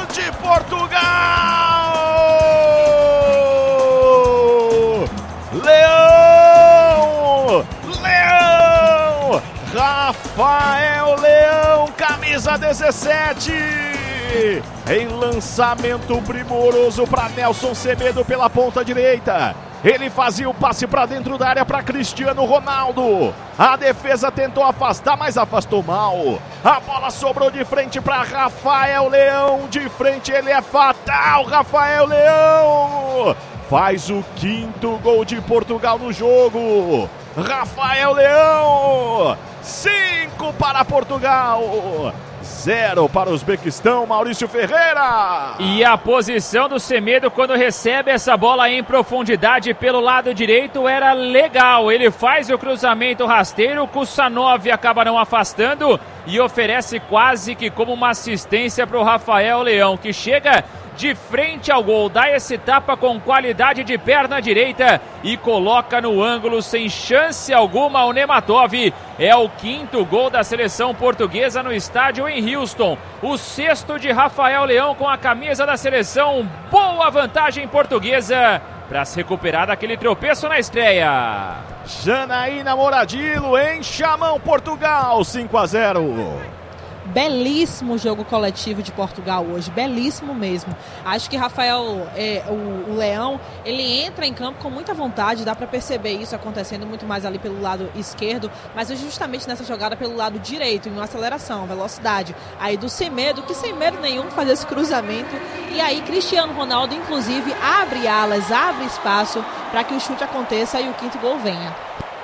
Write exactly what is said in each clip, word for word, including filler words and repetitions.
de Portugal! Leão! Leão! Rafael Leão, camisa dezessete! Em lançamento primoroso para Nelson Semedo pela ponta direita. Ele fazia o passe para dentro da área para Cristiano Ronaldo. A defesa tentou afastar, mas afastou mal. A bola sobrou de frente para Rafael Leão. De frente ele é fatal, Rafael Leão. Faz o quinto gol de Portugal no jogo. Rafael Leão. Cinco para Portugal. Zero para o Uzbequistão, Maurício Ferreira. E a posição do Semedo quando recebe essa bola em profundidade pelo lado direito era legal. Ele faz o cruzamento rasteiro, Kusanov acaba não afastando e oferece quase que como uma assistência para o Rafael Leão, que chega de frente ao gol, dá esse tapa com qualidade de perna direita e coloca no ângulo sem chance alguma o Nematov. É o quinto gol da seleção portuguesa no estádio em Houston. O sexto de Rafael Leão com a camisa da seleção. Boa vantagem portuguesa para se recuperar daquele tropeço na estreia. Janaína Moradillo em Chamão, Portugal, cinco a zero. Belíssimo jogo coletivo de Portugal hoje, belíssimo mesmo. Acho que Rafael, é, o, o Leão, ele entra em campo com muita vontade, dá para perceber isso acontecendo muito mais ali pelo lado esquerdo, mas justamente nessa jogada pelo lado direito, em uma aceleração, velocidade. Aí do Semedo, que sem medo nenhum faz esse cruzamento, e aí Cristiano Ronaldo, inclusive, abre alas, abre espaço para que o chute aconteça e o quinto gol venha.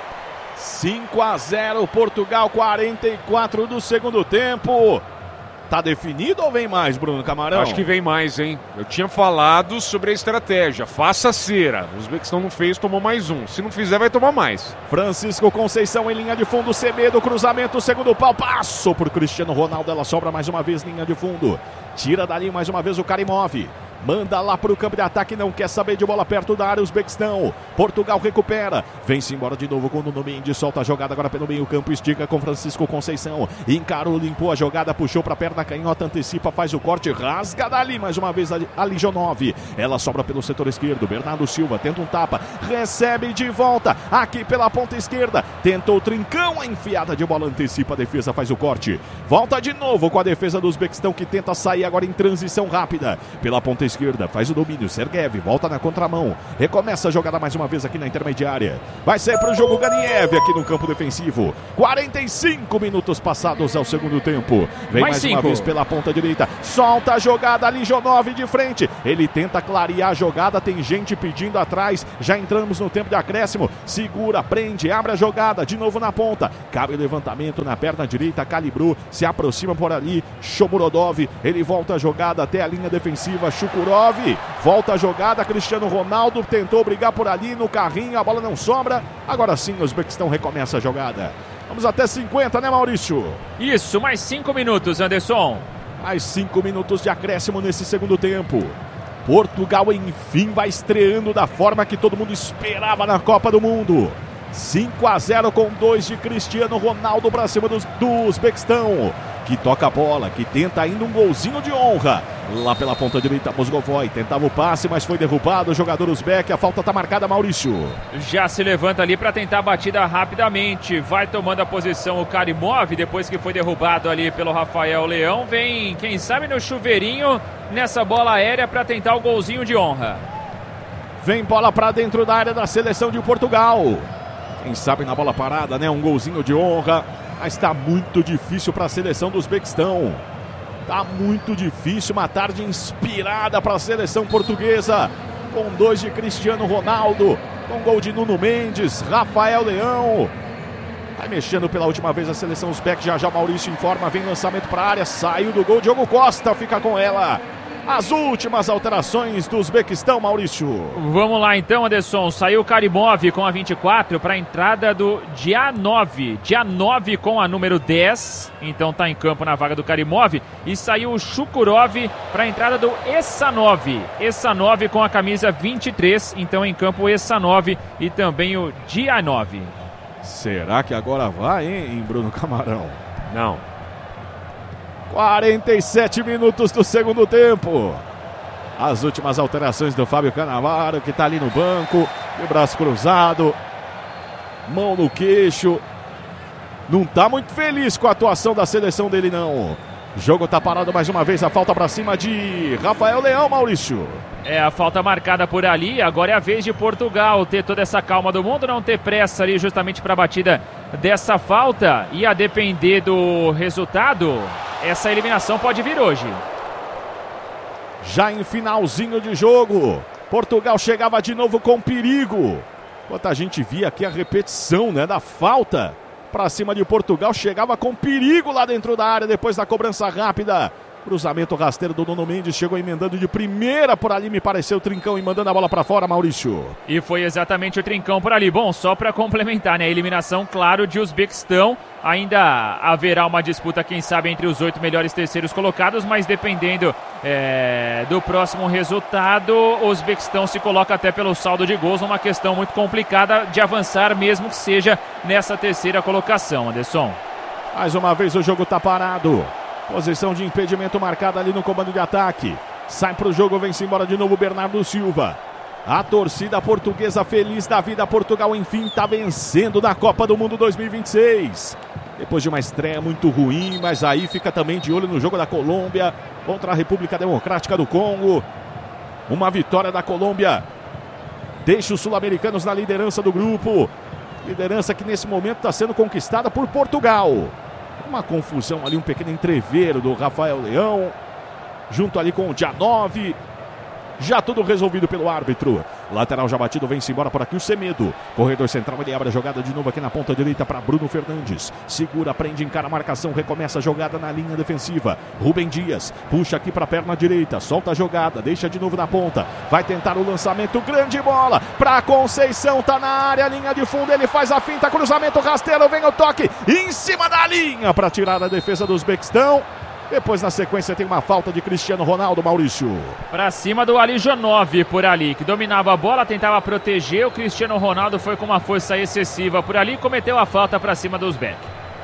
cinco a zero, Portugal, quarenta e quatro do segundo tempo. Tá definido ou vem mais, Bruno Camarão? Acho que vem mais, hein? Eu tinha falado sobre a estratégia. Faça cera. O Uzbequistão não fez, tomou mais um. Se não fizer, vai tomar mais. Francisco Conceição em linha de fundo. Semedo, cruzamento, segundo pau. Passou por Cristiano Ronaldo. Ela sobra mais uma vez, linha de fundo. Tira dali mais uma vez o Karimov. Manda lá para o campo de ataque, não quer saber de bola perto da área, Uzbequistão. Portugal recupera, vem-se embora de novo com o Nuno Mendes, solta a jogada agora pelo meio campo, estica com Francisco Conceição. Encarou, limpou a jogada, puxou para a perna canhota, antecipa, faz o corte, rasga dali mais uma vez a Lijonov. Ela sobra pelo setor esquerdo, Bernardo Silva tenta um tapa, recebe de volta, aqui pela ponta esquerda, tentou o trincão, a enfiada de bola, antecipa a defesa, faz o corte. Volta de novo com a defesa do Uzbequistão que tenta sair agora em transição rápida. Pela ponta esquerda, faz o domínio, Sergev, volta na contramão, recomeça a jogada mais uma vez aqui na intermediária, vai ser para o jogo Ganiev aqui no campo defensivo. Quarenta e cinco minutos passados ao segundo tempo, vem mais, mais uma vez pela ponta direita, solta a jogada, Lijonov de frente, ele tenta clarear a jogada, tem gente pedindo atrás, já entramos no tempo de acréscimo, segura, prende, abre a jogada, de novo na ponta, cabe o levantamento na perna direita, calibrou, se aproxima por ali, Shomurodov, ele volta a jogada até a linha defensiva, Chukurov, volta a jogada, Cristiano Ronaldo tentou brigar por ali no carrinho, a bola não sobra, agora sim o Uzbequistão recomeça a jogada. Vamos até cinquenta, né, Maurício? Isso, mais cinco minutos, Anderson. Mais cinco minutos de acréscimo nesse segundo tempo. Portugal, enfim, vai estreando da forma que todo mundo esperava na Copa do Mundo. cinco a zero com dois de Cristiano Ronaldo para cima do, do Uzbequistão, que toca a bola, que tenta ainda um golzinho de honra. Lá pela ponta direita, Mozgovoi tentava o passe, mas foi derrubado o jogador uzbek. A falta está marcada, Maurício. Já se levanta ali para tentar a batida rapidamente. Vai tomando a posição o Karimov, depois que foi derrubado ali pelo Rafael Leão. Vem, quem sabe, no chuveirinho nessa bola aérea para tentar o golzinho de honra. Vem bola para dentro da área da seleção de Portugal. Quem sabe na bola parada, né? Um golzinho de honra. Mas está muito difícil para a seleção do Uzbequistão. Está muito difícil, uma tarde inspirada para a seleção portuguesa. Com dois de Cristiano Ronaldo, com gol de Nuno Mendes, Rafael Leão. Vai mexendo pela última vez a seleção uzbek, já já Maurício informa, vem lançamento para a área, saiu do gol, Diogo Costa fica com ela. As últimas alterações do Uzbequistão, Maurício. Vamos lá então, Anderson. Saiu o Karimov com a vinte e quatro para a entrada do Djanov. Djanov com a número dez. Então está em campo na vaga do Karimov. E saiu o Chukurov para a entrada do Essanov. Essanov com a camisa vinte e três. Então em campo o Essanov e também o Djanov. Será que agora vai, hein, Bruno Camarão? Não. quarenta e sete minutos do segundo tempo. As últimas alterações do Fábio Cannavaro, que está ali no banco, de braço cruzado, mão no queixo. Não está muito feliz com a atuação da seleção dele, não. O jogo está parado mais uma vez, a falta para cima de Rafael Leão, Maurício. É, a falta marcada por ali, agora é a vez de Portugal ter toda essa calma do mundo, não ter pressa ali justamente para a batida dessa falta. E a depender do resultado, essa eliminação pode vir hoje. Já em finalzinho de jogo, Portugal chegava de novo com perigo. Enquanto a gente via aqui a repetição, né, da falta para cima de Portugal, chegava com perigo lá dentro da área depois da cobrança rápida. Cruzamento rasteiro do Nuno Mendes, chegou emendando de primeira por ali, me pareceu o Trincão e mandando a bola para fora, Maurício. E foi exatamente o Trincão por ali. Bom, só para complementar, né, a eliminação, claro, de Uzbequistão. Ainda haverá uma disputa, quem sabe, entre os oito melhores terceiros colocados, mas dependendo é, do próximo resultado, o Uzbequistão se coloca até pelo saldo de gols, uma questão muito complicada de avançar, mesmo que seja nessa terceira colocação, Anderson. Mais uma vez o jogo está parado. Posição de impedimento marcada ali no comando de ataque. Sai para o jogo, vem-se embora de novo Bernardo Silva. A torcida portuguesa feliz da vida. Portugal, enfim, está vencendo na Copa do Mundo dois mil e vinte e seis. Depois de uma estreia muito ruim, mas aí fica também de olho no jogo da Colômbia contra a República Democrática do Congo. Uma vitória da Colômbia deixa os sul-americanos na liderança do grupo. Liderança que nesse momento está sendo conquistada por Portugal. Uma confusão ali, um pequeno entreveiro do Rafael Leão, junto ali com o Janov. Já tudo resolvido pelo árbitro. Lateral já batido, vem-se embora por aqui o Semedo. Corredor central, ele abre a jogada de novo aqui na ponta direita para Bruno Fernandes. Segura, prende, encara a marcação, recomeça a jogada na linha defensiva. Rubem Dias, puxa aqui para a perna direita, solta a jogada, deixa de novo na ponta. Vai tentar o lançamento, grande bola para Conceição, tá na área, linha de fundo, ele faz a finta, cruzamento rasteiro, vem o toque em cima da linha para tirar a defesa do Uzbequistão. Depois, na sequência, tem uma falta de Cristiano Ronaldo, Maurício. Pra cima do Alijonov por ali, que dominava a bola, tentava proteger. O Cristiano Ronaldo foi com uma força excessiva por ali e cometeu a falta pra cima do Uzbek.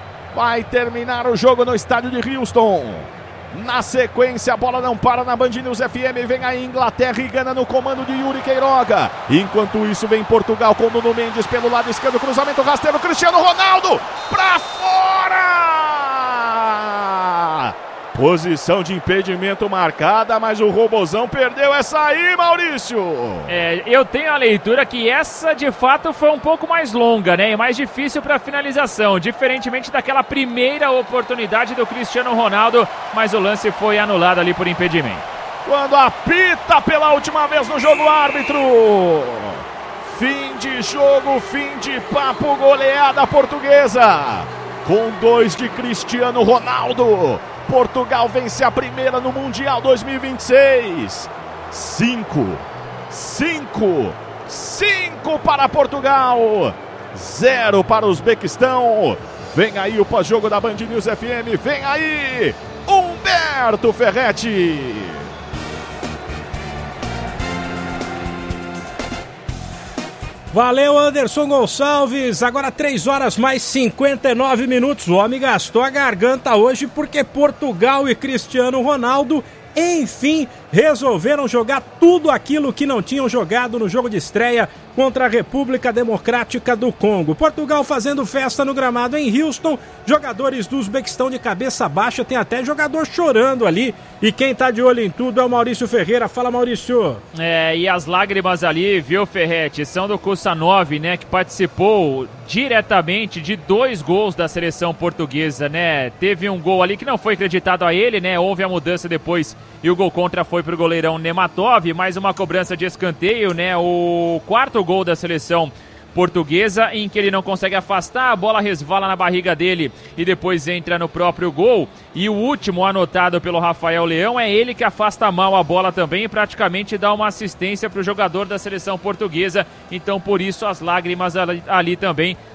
Vai terminar o jogo no estádio de Houston. Na sequência, a bola não para na Band News F M. Vem aí Inglaterra e Gana no comando de Yuri Queiroga. Enquanto isso, vem Portugal com Nuno Mendes pelo lado esquerdo. Cruzamento rasteiro, Cristiano Ronaldo pra fora! Posição de impedimento marcada, mas o Robozão perdeu essa aí, Maurício. É, eu tenho a leitura que essa de fato foi um pouco mais longa, né? E mais difícil para finalização, diferentemente daquela primeira oportunidade do Cristiano Ronaldo, mas o lance foi anulado ali por impedimento. Quando apita pela última vez no jogo, árbitro. Fim de jogo, fim de papo, goleada portuguesa. Com dois de Cristiano Ronaldo. Portugal vence a primeira no Mundial dois mil e vinte e seis. Cinco. Cinco. Cinco para Portugal. Zero para o Uzbequistão. Vem aí o pós-jogo da Band News F M. Vem aí Humberto Ferretti. Valeu, Anderson Gonçalves. Agora três horas mais cinquenta e nove minutos. O homem gastou a garganta hoje porque Portugal e Cristiano Ronaldo, enfim, resolveram jogar tudo aquilo que não tinham jogado no jogo de estreia contra a República Democrática do Congo. Portugal fazendo festa no gramado em Houston. Jogadores do Uzbequistão de cabeça baixa, tem até jogador chorando ali. E quem tá de olho em tudo é o Maurício Ferreira. Fala, Maurício. É, e as lágrimas ali, viu, Ferretti? São do Kusanov, né, que participou diretamente de dois gols da seleção portuguesa, né? Teve um gol ali que não foi acreditado a ele, né? Houve a mudança depois e o gol contra foi pro goleirão Nematov, mais uma cobrança de escanteio, né? O quarto gol da seleção portuguesa, em que ele não consegue afastar, a bola resvala na barriga dele e depois entra no próprio gol. E o último anotado pelo Rafael Leão é ele que afasta mal a bola também e praticamente dá uma assistência para o jogador da seleção portuguesa. Então por isso as lágrimas ali, ali também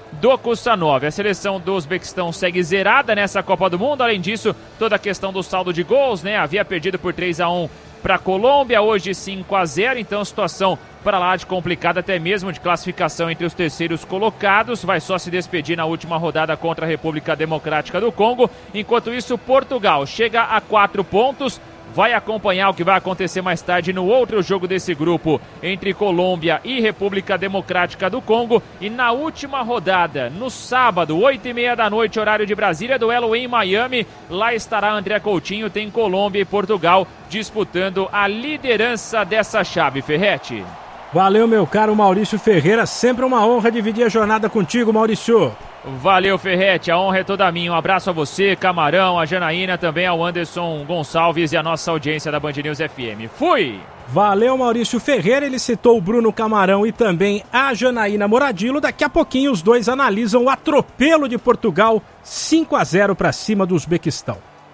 do Kusanov. A seleção do Uzbequistão segue zerada nessa Copa do Mundo. Além disso, toda a questão do saldo de gols, né? Havia perdido por três a um para a Colômbia, hoje cinco a zero, então situação para lá de complicada, até mesmo de classificação entre os terceiros colocados. Vai só se despedir na última rodada contra a República Democrática do Congo. Enquanto isso, Portugal chega a quatro pontos. Vai acompanhar o que vai acontecer mais tarde no outro jogo desse grupo entre Colômbia e República Democrática do Congo. E na última rodada, no sábado, oito e meia da noite, horário de Brasília, duelo em Miami. Lá estará André Coutinho, tem Colômbia e Portugal disputando a liderança dessa chave, Ferretti. Valeu, meu caro Maurício Ferreira, sempre uma honra dividir a jornada contigo, Maurício. Valeu, Ferretti, a honra é toda minha. Um abraço a você, Camarão, a Janaína, também ao Anderson Gonçalves e a nossa audiência da Band News F M. Fui! Valeu, Maurício Ferreira, ele citou o Bruno Camarão e também a Janaína Moradilo. Daqui a pouquinho os dois analisam o atropelo de Portugal, cinco a zero para cima do Uzbequistão.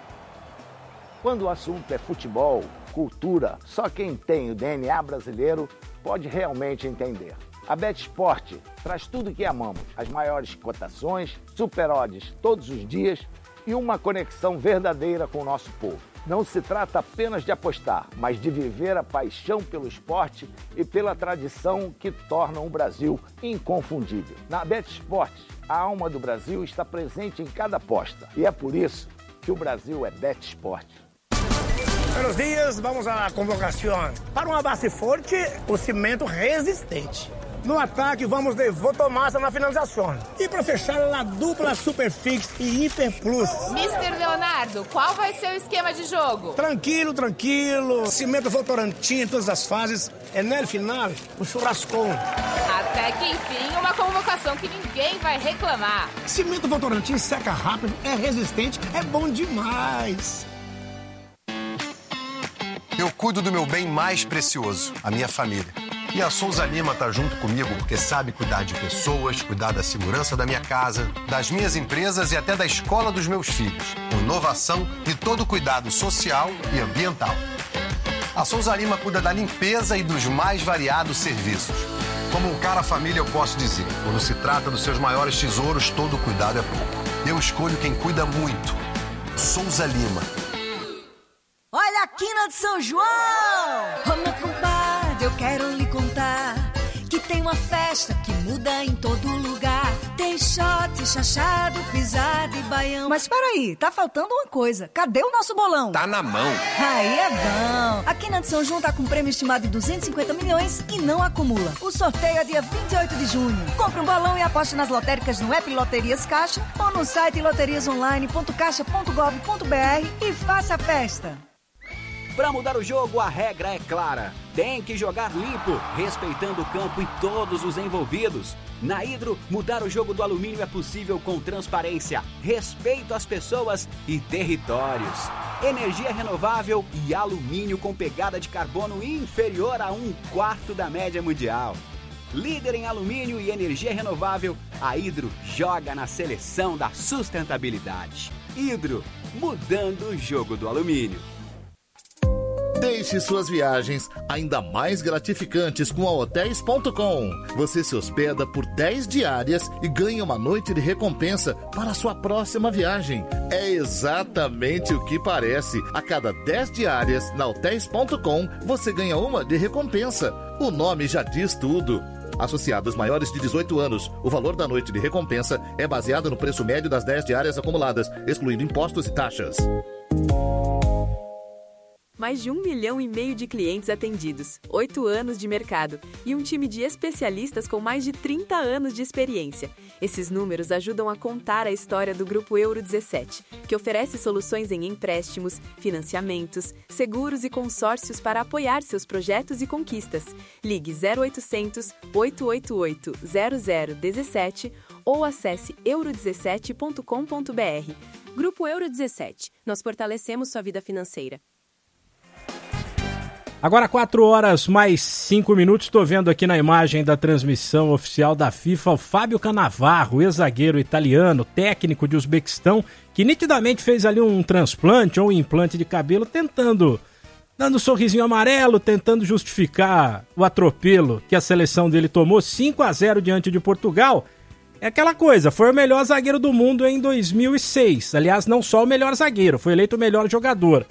Quando o assunto é futebol, cultura, só quem tem o D N A brasileiro pode realmente entender. A BetSport traz tudo o que amamos, as maiores cotações, super odds todos os dias e uma conexão verdadeira com o nosso povo. Não se trata apenas de apostar, mas de viver a paixão pelo esporte e pela tradição que tornam o Brasil inconfundível. Na BetSport, a alma do Brasil está presente em cada aposta e é por isso que o Brasil é BetSport. Buenos dias, vamos à convocação. Para uma base forte, o cimento resistente. No ataque, vamos de Votomassa na finalização. E para fechar, a dupla Superfix e Hiper Plus. mister Leonardo, qual vai ser o esquema de jogo? Tranquilo, tranquilo. Cimento Votorantim em todas as fases. É no final, o churrascão. Até que enfim, uma convocação que ninguém vai reclamar. Cimento Votorantim seca rápido, é resistente, é bom demais. Eu cuido do meu bem mais precioso, a minha família. E a Souza Lima tá junto comigo porque sabe cuidar de pessoas, cuidar da segurança da minha casa, das minhas empresas e até da escola dos meus filhos. Com inovação e todo cuidado social e ambiental. A Souza Lima cuida da limpeza e dos mais variados serviços. Como um cara família, eu posso dizer, quando se trata dos seus maiores tesouros, todo cuidado é pouco. Eu escolho quem cuida muito. Souza Lima. Olha a quina de São João! Ô meu compadre, eu quero lhe contar que tem uma festa que muda em todo lugar. Tem shot, chachado, pisada e baião. Mas peraí, tá faltando uma coisa. Cadê o nosso bolão? Tá na mão. Aí é bom. A Quina de São João tá com um prêmio estimado de duzentos e cinquenta milhões e não acumula. O sorteio é dia vinte e oito de junho. Compre um balão e aposte nas lotéricas no app Loterias Caixa ou no site loterias online ponto caixa ponto gov ponto br e faça a festa. Para mudar o jogo, a regra é clara. Tem que jogar limpo, respeitando o campo e todos os envolvidos. Na Hidro, mudar o jogo do alumínio é possível com transparência, respeito às pessoas e territórios. Energia renovável e alumínio com pegada de carbono inferior a um quarto da média mundial. Líder em alumínio e energia renovável, a Hidro joga na seleção da sustentabilidade. Hidro, mudando o jogo do alumínio. Deixe suas viagens ainda mais gratificantes com a hotéis ponto com. Você se hospeda por dez diárias e ganha uma noite de recompensa para a sua próxima viagem. É exatamente o que parece. A cada dez diárias na hotéis ponto com, você ganha uma de recompensa. O nome já diz tudo. Associados maiores de dezoito anos, o valor da noite de recompensa é baseado no preço médio das dez diárias acumuladas, excluindo impostos e taxas. Mais de um milhão e meio de clientes atendidos, oito anos de mercado e um time de especialistas com mais de trinta anos de experiência. Esses números ajudam a contar a história do Grupo Euro dezessete, que oferece soluções em empréstimos, financiamentos, seguros e consórcios para apoiar seus projetos e conquistas. Ligue zero oitocentos, oito oito oito, zero zero um sete ou acesse euro dezessete ponto com ponto br. Grupo Euro dezessete. Nós fortalecemos sua vida financeira. Agora quatro horas mais cinco minutos, estou vendo aqui na imagem da transmissão oficial da FIFA o Fábio Cannavaro, ex-zagueiro italiano, técnico de Uzbequistão, que nitidamente fez ali um transplante ou um implante de cabelo, tentando, dando um sorrisinho amarelo, tentando justificar o atropelo que a seleção dele tomou, cinco a zero diante de Portugal. É aquela coisa, foi o melhor zagueiro do mundo em dois mil e seis. Aliás, não só o melhor zagueiro, foi eleito o melhor jogador.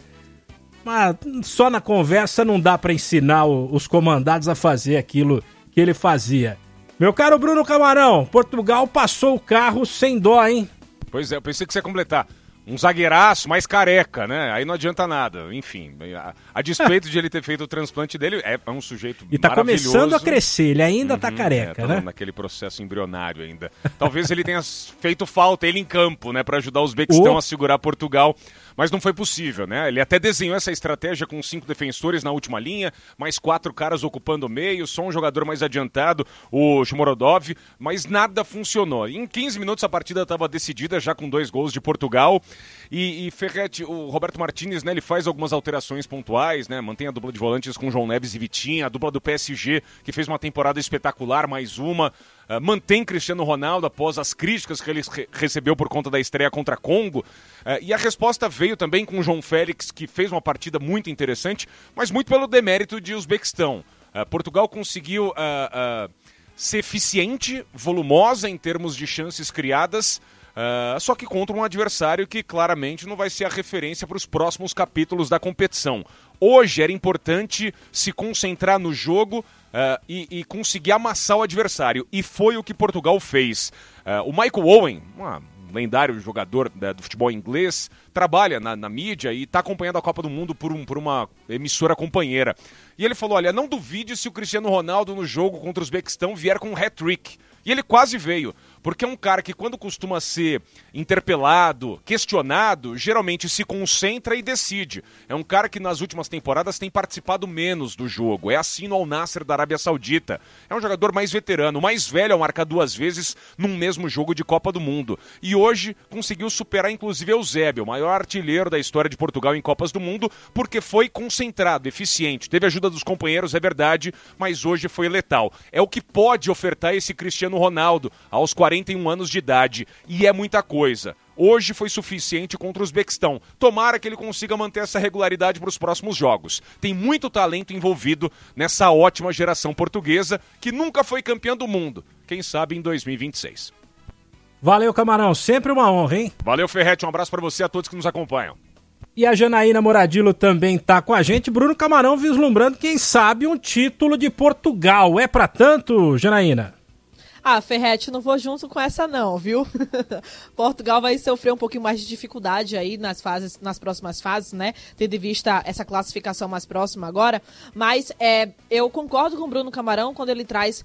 Mas só na conversa não dá pra ensinar os comandados a fazer aquilo que ele fazia. Meu caro Bruno Camarão, Portugal passou o carro sem dó, hein? Pois é, eu pensei que você ia completar. Um zagueiraço mais careca, né? Aí não adianta nada. Enfim, a, a despeito de ele ter feito o transplante dele, é um sujeito e tá maravilhoso. Começando a crescer, ele ainda uhum, tá careca, é, tá né? Naquele processo embrionário ainda. Talvez ele tenha feito falta, ele em campo, né? Pra ajudar o Uzbequistão oh. a segurar Portugal. Mas não foi possível, né? Ele até desenhou essa estratégia com cinco defensores na última linha, mais quatro caras ocupando o meio, só um jogador mais adiantado, o Shomorodov, mas nada funcionou. Em quinze minutos a partida estava decidida, já com dois gols de Portugal. E, e Ferretti, o Roberto Martínez, né, ele faz algumas alterações pontuais, né? Mantém a dupla de volantes com João Neves e Vitinha, a dupla do P S G, que fez uma temporada espetacular, mais uma. Uh, mantém Cristiano Ronaldo após as críticas que ele re- recebeu por conta da estreia contra Congo. Uh, e a resposta veio também com o João Félix, que fez uma partida muito interessante, mas muito pelo demérito de Uzbequistão. Uh, Portugal conseguiu uh, uh, ser eficiente, volumosa em termos de chances criadas, Uh, só que contra um adversário que claramente não vai ser a referência para os próximos capítulos da competição. Hoje era importante se concentrar no jogo uh, e, e conseguir amassar o adversário. E foi o que Portugal fez. Uh, o Michael Owen, um lendário jogador uh, do futebol inglês, trabalha na, na mídia e está acompanhando a Copa do Mundo por, um, por uma emissora companheira. E ele falou, olha, não duvide se o Cristiano Ronaldo no jogo contra o Uzbequistão vier com um hat-trick. E ele quase veio, porque é um cara que quando costuma ser interpelado, questionado, geralmente se concentra e decide. É um cara que nas últimas temporadas tem participado menos do jogo. É assim no Al Nassr da Arábia Saudita. É um jogador mais veterano, mais velho ao marcar duas vezes num mesmo jogo de Copa do Mundo. E hoje conseguiu superar inclusive Eusébio, o maior artilheiro da história de Portugal em Copas do Mundo, porque foi concentrado, eficiente. Teve ajuda dos companheiros, é verdade, mas hoje foi letal. É o que pode ofertar esse Cristiano Ronaldo aos quarenta e um anos de idade, e é muita coisa. Hoje foi suficiente contra o Uzbequistão. Tomara que ele consiga manter essa regularidade para os próximos jogos. Tem muito talento envolvido nessa ótima geração portuguesa que nunca foi campeã do mundo. Quem sabe em dois mil e vinte e seis. Valeu, Camarão. Sempre uma honra, hein? Valeu, Ferretti. Um abraço para você e a todos que nos acompanham. E a Janaína Moradilo também tá com a gente. Bruno Camarão vislumbrando, quem sabe, um título de Portugal. É pra tanto, Janaína? Ah, Ferretti, não vou junto com essa não, viu? Portugal vai sofrer um pouquinho mais de dificuldade aí nas fases, nas próximas fases, né? Tendo em vista essa classificação mais próxima agora. Mas é, eu concordo com o Bruno Camarão quando ele traz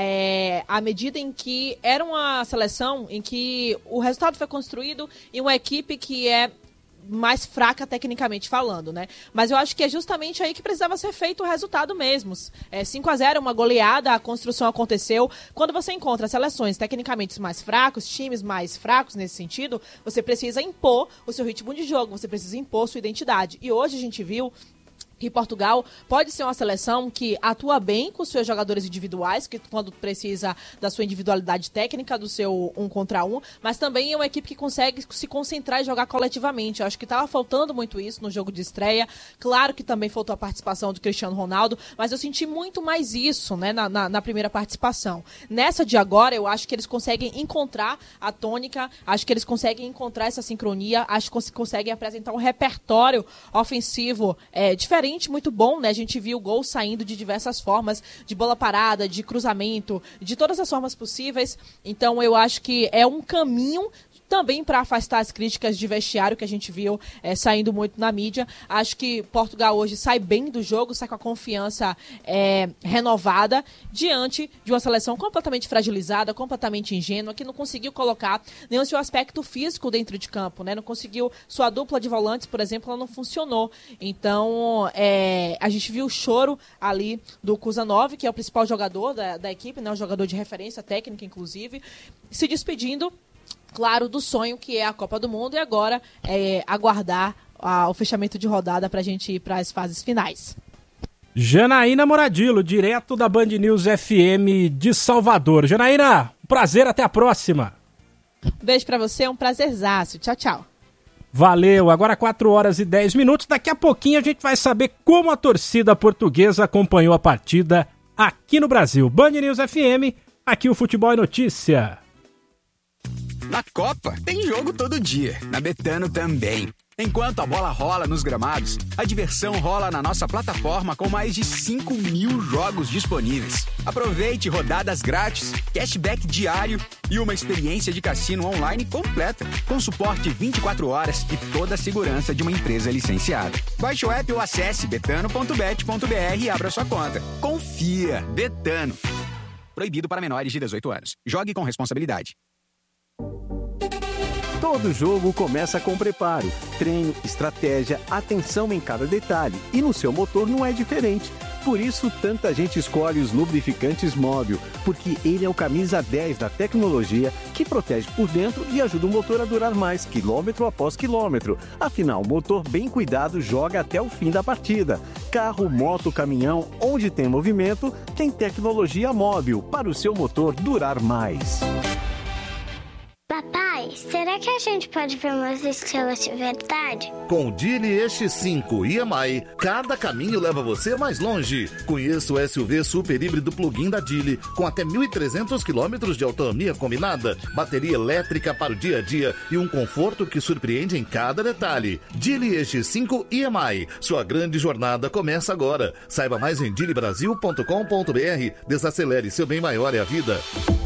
é, a medida em que era uma seleção em que o resultado foi construído em uma equipe que é mais fraca tecnicamente falando, né? Mas eu acho que é justamente aí que precisava ser feito o resultado mesmo. É, cinco a zero, uma goleada, a construção aconteceu. Quando você encontra seleções tecnicamente mais fracos, times mais fracos nesse sentido, você precisa impor o seu ritmo de jogo, você precisa impor sua identidade. E hoje a gente viu que Portugal pode ser uma seleção que atua bem com os seus jogadores individuais, que quando precisa da sua individualidade técnica, do seu um contra um, mas também é uma equipe que consegue se concentrar e jogar coletivamente. Eu acho que estava faltando muito isso no jogo de estreia. Claro que também faltou a participação do Cristiano Ronaldo, mas eu senti muito mais isso, né, na, na, na primeira participação. Nessa de agora, eu acho que eles conseguem encontrar a tônica, acho que eles conseguem encontrar essa sincronia, acho que conseguem apresentar um repertório ofensivo é, diferente, muito bom, né? A gente viu gols saindo de diversas formas, de bola parada, de cruzamento, de todas as formas possíveis. Então eu acho que é um caminho também para afastar as críticas de vestiário que a gente viu é, saindo muito na mídia. Acho que Portugal hoje sai bem do jogo, sai com a confiança é, renovada diante de uma seleção completamente fragilizada, completamente ingênua, que não conseguiu colocar nenhum seu aspecto físico dentro de campo, né? Não conseguiu, sua dupla de volantes, por exemplo, ela não funcionou. Então, é, a gente viu o choro ali do Kuzanov, que é o principal jogador da, da equipe, né? Um jogador de referência técnica, inclusive, se despedindo, claro, do sonho que é a Copa do Mundo, e agora é aguardar a, o fechamento de rodada para a gente ir para as fases finais. Janaína Moradilo, direto da Band News F M de Salvador. Janaína, um prazer, até a próxima. Beijo para você, um prazerzaço. Tchau, tchau. Valeu, agora quatro horas e dez minutos. Daqui a pouquinho a gente vai saber como a torcida portuguesa acompanhou a partida aqui no Brasil. Band News F M, aqui o Futebol é Notícia. Na Copa, tem jogo todo dia. Na Betano também. Enquanto a bola rola nos gramados, a diversão rola na nossa plataforma com mais de cinco mil jogos disponíveis. Aproveite rodadas grátis, cashback diário e uma experiência de cassino online completa, com suporte vinte e quatro horas e toda a segurança de uma empresa licenciada. Baixe o app ou acesse betano ponto bet ponto br e abra sua conta. Confia, Betano. Proibido para menores de dezoito anos. Jogue com responsabilidade. Todo jogo começa com preparo, treino, estratégia, atenção em cada detalhe. E no seu motor não é diferente. Por isso, tanta gente escolhe os lubrificantes Móbil, porque ele é o camisa dez da tecnologia que protege por dentro e ajuda o motor a durar mais, quilômetro após quilômetro. Afinal, o motor bem cuidado joga até o fim da partida. Carro, moto, caminhão, onde tem movimento, tem tecnologia Móbil para o seu motor durar mais. Papai, será que a gente pode ver umas estrelas de verdade? Com o Geely E X cinco e M I, cada caminho leva você mais longe. Conheça o S U V super híbrido plug-in da Geely, com até mil e trezentos quilômetros de autonomia combinada, bateria elétrica para o dia a dia e um conforto que surpreende em cada detalhe. Geely E X cinco e M I, sua grande jornada começa agora. Saiba mais em geely brasil ponto com ponto br. Desacelere, seu bem maior é a vida.